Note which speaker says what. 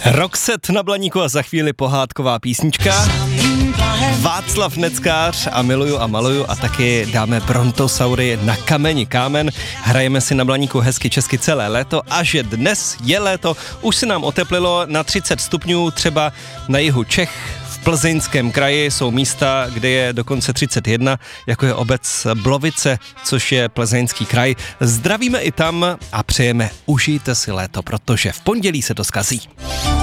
Speaker 1: Roxette na Blaníku a za chvíli pohádková písnička. Václav Neckář a Miluju a maluju a taky dáme Brontosaury na kameni kámen. Hrajeme si na Blaníku hezky česky celé léto a že dnes je léto, už se nám oteplilo na 30 stupňů, třeba na jihu Čech. V Plzeňském kraji jsou místa, kde je dokonce 31, jako je obec Blovice, což je Plzeňský kraj. Zdravíme i tam a přejeme, užijte si léto, protože v pondělí se to zkazí.